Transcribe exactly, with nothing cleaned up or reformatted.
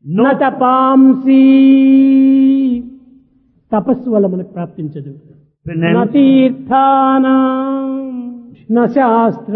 No. నతపాంసి తపస్సు వల్ల మనకు ప్రాప్తించదు. Penance. న తీర్థానాం న శాస్త్ర